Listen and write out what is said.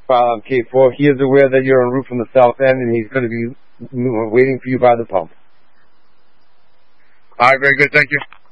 K4. He is aware that you're en route from the south end, and he's going to be waiting for you by the pump. All right, very good. Thank you.